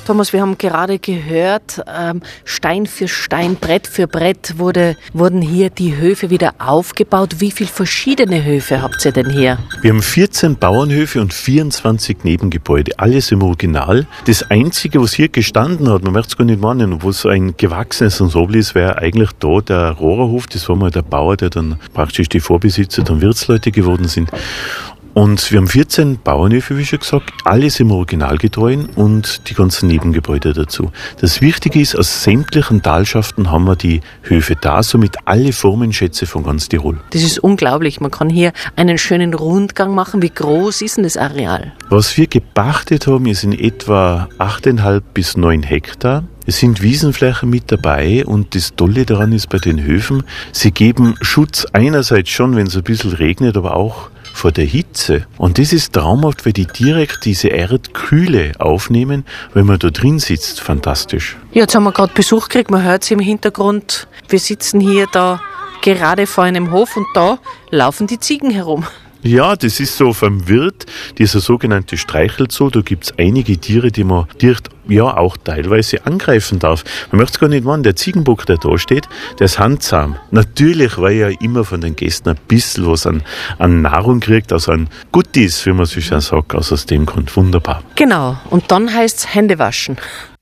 Thomas, wir haben gerade gehört, Stein für Stein, Brett für Brett wurden hier die Höfe wieder aufgebaut. Wie viele verschiedene Höfe habt ihr denn hier? Wir haben 14 Bauernhöfe und 24 Nebengebäude, alles im Original. Das Einzige, was hier gestanden hat, man möchte es gar nicht meinen, wo so ein gewachsenes Ensemble ist, wäre eigentlich da der Rohrerhof. Das war mal der Bauer, der dann praktisch die Vorbesitzer, dann Wirtsleute geworden sind. Und wir haben 14 Bauernhöfe, wie schon gesagt, alles im Originalgetreuen und die ganzen Nebengebäude dazu. Das Wichtige ist, aus sämtlichen Talschaften haben wir die Höfe da, somit alle Formenschätze von ganz Tirol. Das ist unglaublich. Man kann hier einen schönen Rundgang machen. Wie groß ist denn das Areal? Was wir gepachtet haben, ist in etwa 8,5 bis 9 Hektar. Es sind Wiesenflächen mit dabei und das Tolle daran ist bei den Höfen, sie geben Schutz einerseits schon, wenn es ein bisschen regnet, aber auch vor der Hitze. Und das ist traumhaft, weil die direkt diese Erdkühle aufnehmen, wenn man da drin sitzt. Fantastisch. Ja, jetzt haben wir gerade Besuch gekriegt, man hört es im Hintergrund. Wir sitzen hier da gerade vor einem Hof und da laufen die Ziegen herum. Ja, das ist so vom Wirt, dieser sogenannte Streichelzoo. Da gibt's einige Tiere, die man direkt, ja, auch teilweise angreifen darf. Man möchte es gar nicht meinen, der Ziegenbock, der da steht, der ist handsam. Natürlich, weil er immer von den Gästen ein bisschen was an Nahrung kriegt, also an Guttis, wie man so schön sagt, aus dem Grund. Wunderbar. Genau, und dann heißt es Hände waschen.